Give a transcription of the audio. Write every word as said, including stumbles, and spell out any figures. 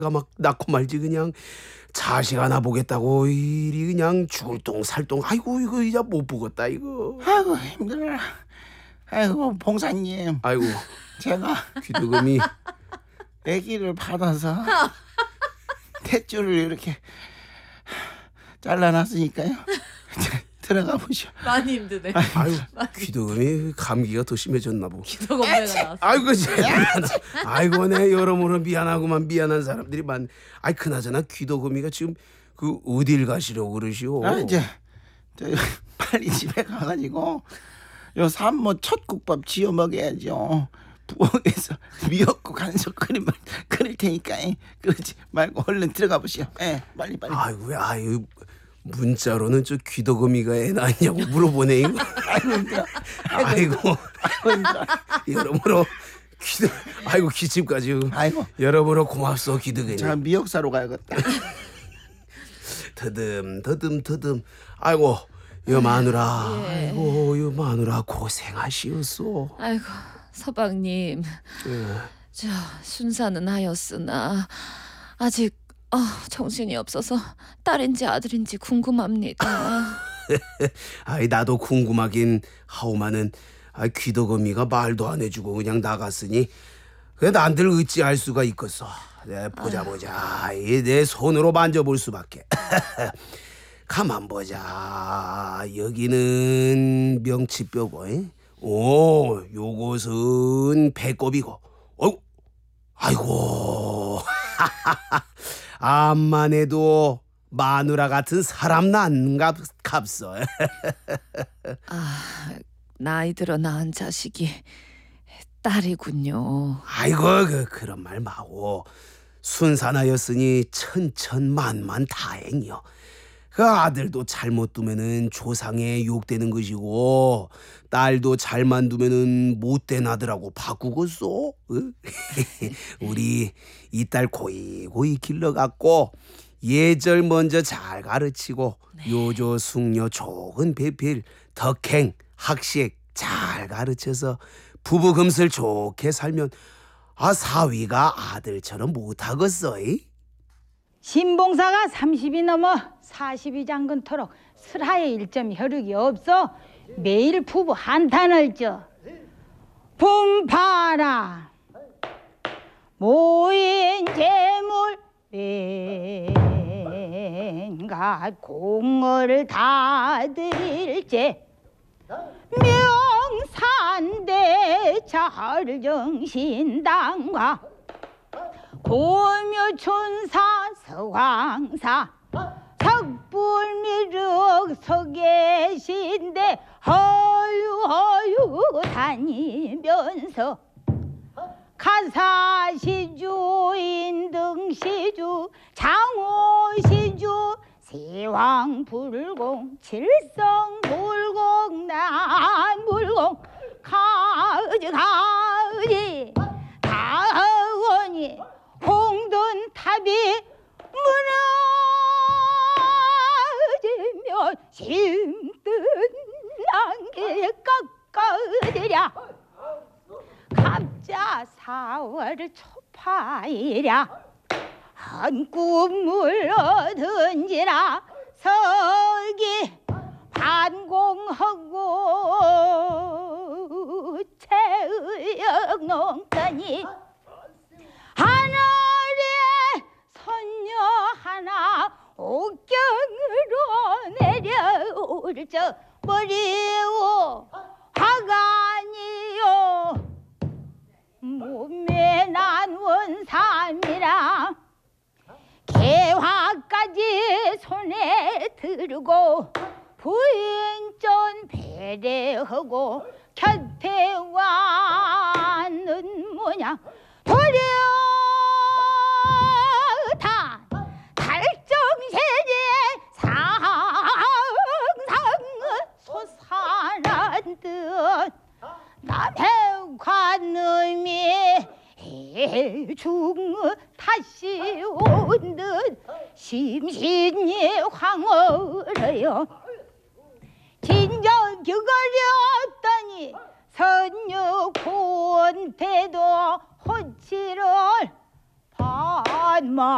막 낳고 말지 그냥 자식 하나 보겠다고 이리 그냥 죽을 똥 살 똥. 아이고 이거 이제 못 보겠다 이거. 아이고 힘들어. 아이고 봉사님, 아이고 제가 귀두금이 아기를 받아서 탯줄을 이렇게 잘라놨으니까요. 들어가 보시오. 많이 힘드네. 아유 귀두금이 감기가 더 심해졌나 보고. 기도 건배가 나왔어. 아이고 제 아이고 내 여러모로 미안하고만 미안한 사람들이 많. 아이 그나저나 귀두금이가 지금 그 어딜 가시려고 그러시오? 아 이제 저 빨리 집에 가가지고 요 산모 첫국밥 지어 먹여야죠. 부엌에서 미역국 한솥 끓일 끓일 테니까 그러지 말고 얼른 들어가 보시오. 예, 빨리 빨리. 아이고 왜 아유 문자로는 저 귀두금이가 애 낳았냐고 물어보네 이거. 아이고 힘들어. 아이고 아이고 힘들어. 여러모로 귀두 아이고 기침까지. 아이고 여러모로 고맙소 귀두금이. 자 미역 사러 가야겠다. 더듬 더듬 더듬. 아이고 여 마누라. 예. 아이고 여 마누라 고생하시었소. 아이고 서방님, 예. 저 순사는 하였으나 아직 어, 정신이 없어서 딸인지 아들인지 궁금합니다. 아이 나도 궁금하긴 하오마는 아 귀두금이가 말도 안 해주고 그냥 나갔으니 그래 난들 어찌할 수가 있겠어. 내 보자 보자 이 내 손으로 만져볼 수밖에. 가만 보자. 여기는 명치뼈고, 잉? 오 요것은 배꼽이고. 어이구 아이고. 암만 해도 마누라 같은 사람 낳는가 값어. 아, 나이 들어 낳은 자식이 딸이군요. 아이고 그 그런 말 마고 순산하였으니 천천만만 다행이요. 그 아들도 잘못 두면은 조상에 욕되는 것이고 딸도 잘만 두면은 못된 아들하고 바꾸겠소. 우리 이 딸 고이 고이 길러갖고 예절 먼저 잘 가르치고 네. 요조 숙녀 좋은 배필 덕행 학식 잘 가르쳐서 부부 금슬 좋게 살면 아 사위가 아들처럼 못하겠어. 신봉사가 삼십이 넘어 사십이 잠근토록 슬하의 일점 혈육이 없어 매일 부부 한탄을 쪄. 분파라 모인 재물 왠가 공을 다 드릴제 명산대 잘정신당과 고묘춘사 서왕사 석불미륵 서 계신데 허유허유 다니면서 가사시주 인등시주 장호시주 세왕불공 칠성불공 남불공 가지가지 다원이 홍돈탑이 무너지면 힘든 난길 꺾어드랴 갑자 사월 초파이랴 한 꿈을 얻은지라 서기 반공하고 채의역 농단이 하늘에 선녀 하나 옥경으로 내려올 저 머리오 화관이요 몸에 난 원삼이라 개화까지 손에 들고 부인전 배려하고 곁에 와는 모양 도려탄 달정세제 상상은 솟아난 듯 남의 관음이 해중 다시 온 듯 심신이 황홀해요. 진정 기거렸더니 선유 곤태도 호치를 반마